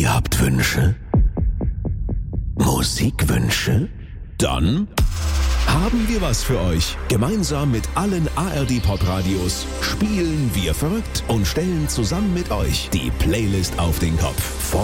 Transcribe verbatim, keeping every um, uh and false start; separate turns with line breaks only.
Ihr habt Wünsche? Musikwünsche? Dann haben wir was für euch. Gemeinsam mit allen A R D Pop-Radios spielen wir verrückt und stellen zusammen mit euch die Playlist auf den Kopf.